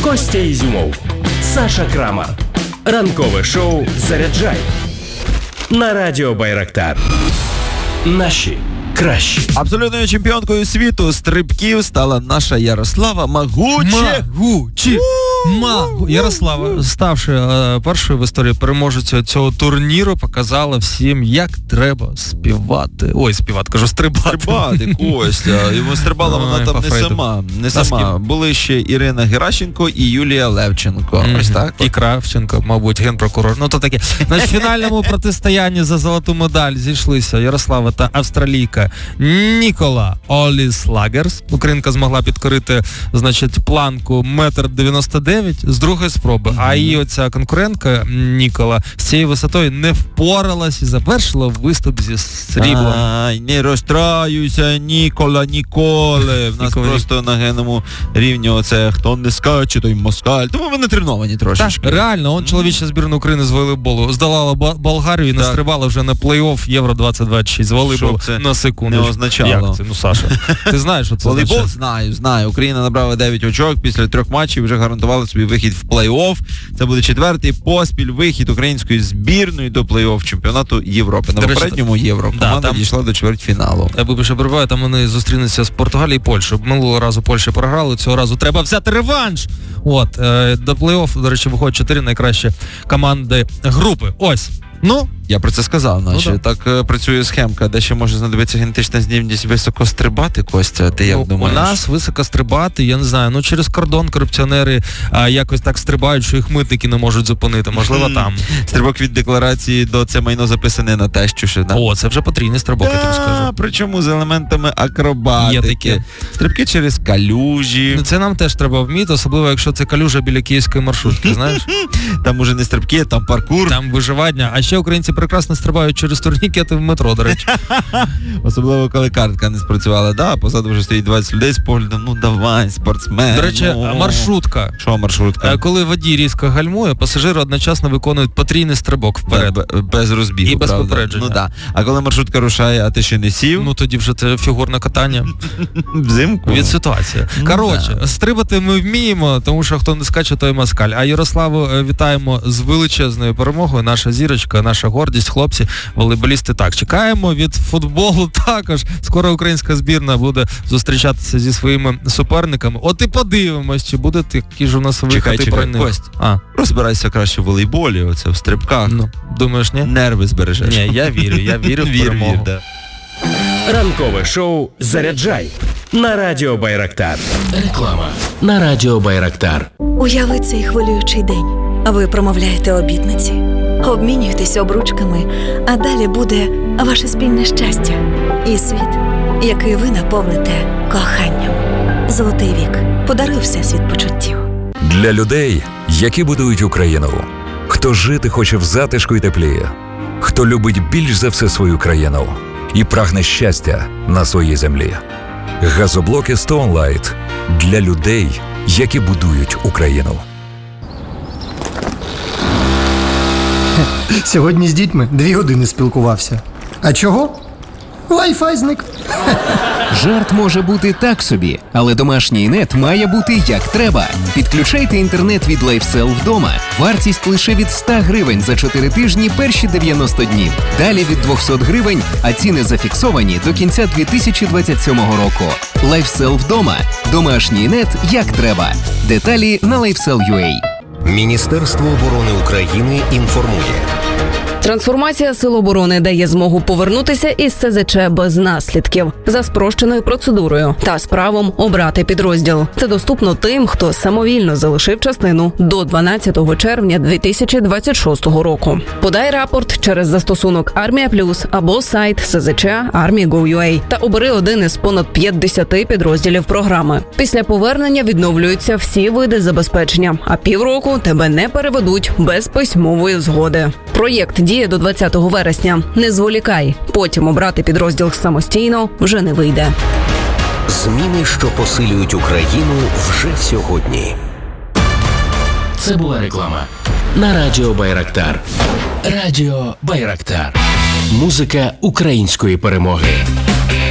Костя Ізюмов, Саша Крамар. Ранкове шоу «Заряджай» на радіо Байрактар. Наші кращі. Абсолютною чемпіонкою світу стрибків стала наша Ярослава Магучі. Ярослава, ставши першою в історії переможецею цього турніру, показала всім, як треба співати. Ой, стрибати. Костя. Йому стрибала вона там не сама. Були ще Ірина Геращенко і Юлія Левченко. Ось так. І Кравченко, мабуть, генпрокурор. Ну, то таке. На фінальному протистоянні за золоту медаль зійшлися Ярослава та австралійка Нікола Оліслагерс. Українка змогла підкорити, планку 1,99 м з другої спроби. А її оця конкурентка Нікола з цією висотою не впоралась і завершила виступ зі сріблом. Ай, не розстраюйся, Ніколе. В нас просто на генному рівні оце хто не скаче, той москаль. Тому ви не треновані трошечки. Так, реально, чоловіча збірна України з волейболу здолала Болгарію і настрибала вже на плей-офф Євро 2026 з волейболу на секунду. Не означало. Як це? Ну, Саша, ти знаєш, що це волейбол? означає? Знаю. Україна набрала 9 очок, після 3 матчів вже гарантували собі вихід в плей-офф. Це буде 4-й поспіль вихід української збірної до плей-офф чемпіонату Європи. На попередньому Євро команда дійшла до чвертьфіналу. Я вибачте, перебуваю, там вони зустрінуться з Португалією і Польщею. Минулого разу Польща програли, цього разу треба взяти реванш. До плей-офф, до речі, виходять 4 найкращі команди групи. Ось. Я про це сказав, наче. Так працює схемка, де ще може знадобитися генетична здібність високо стрибати, Костя, ти як думаєш? У нас високо стрибати, я не знаю, через кордон корупціонери якось так стрибають, що їх митники не можуть зупинити, можливо там. Стрибок від декларації до це майно записане на тещу ще, да? Це вже потрійний стрибок, я тобі скажу. Причому з елементами акробатики. Є таке. Стрибки через калюжі. Це нам теж треба вміти, особливо якщо це калюжа біля київської маршрутки, знаєш? Там уже не стрибки, там паркур. Там виживання. А ще українці прекрасно стрибають через турнікети в метро, до речі. Особливо, коли картка не спрацювала. Позаду вже стоїть 20 людей з поглядом, давай, спортсмен. До речі, маршрутка. Що маршрутка? Коли водій різко гальмує, пасажири одночасно виконують потрійний стрибок вперед. Без розбігу, і без попередження. А коли маршрутка рушає, а ти ще не сів? Тоді вже це фігурне катання. Взимку? Від ситуації. Коротше, стрибати ми вміємо, тому що хто не скаче, той москаль. А Ярославу вітаємо з величезною перемогою. Наша зірочка, наша гордість, хлопці, волейболісти. Так, чекаємо від футболу також. Скоро українська збірна буде зустрічатися зі своїми суперниками. І подивимось, чи буде такі ж у нас виходи про них. Кость, розбирайся краще в волейболі, оце в стрибках. Думаєш, ні? Нерви збережеш. Ні, я вірю в перемогу. Ранкове шоу «Заряджай» на радіо Байрактар. Реклама на радіо Байрактар. Уяви цей хвилюючий день. Ви промовляєте обітниці, обмінюєтесь обручками, а далі буде ваше спільне щастя і світ, який ви наповните коханням. Золотий вік подарує всесвіт почуттів. Для людей, які будують Україну. Хто жити хоче в затишку й теплі. Хто любить більш за все свою країну і прагне щастя на своїй землі. Газоблоки Stone Light для людей, які будують Україну. Сьогодні з дітьми 2 години спілкувався. А чого? Wi-Fi зник. Жарт може бути так собі, але домашній нет має бути як треба. Підключайте інтернет від LifeSell вдома. Вартість лише від 100 гривень за 4 тижні перші 90 днів. Далі від 200 гривень, а ціни зафіксовані до кінця 2027 року. LifeSell вдома. Домашній нет як треба. Деталі на LifeSell.ua. Міністерство оборони України інформує. Трансформація Сил оборони дає змогу повернутися із СЗЧ без наслідків за спрощеною процедурою та з правом обрати підрозділ. Це доступно тим, хто самовільно залишив частину до 12 червня 2026 року. Подай рапорт через застосунок Армія Плюс або сайт СЗЧ Army.gov.ua та обери один із понад 50 підрозділів програми. Після повернення відновлюються всі види забезпечення, а півроку тебе не переведуть без письмової згоди. Проєкт діє до 20 вересня. Не зволікай. Потім обрати підрозділ самостійно вже не вийде. Зміни, що посилюють Україну вже сьогодні. Це була реклама на радіо Байрактар. Радіо Байрактар. Музика української перемоги.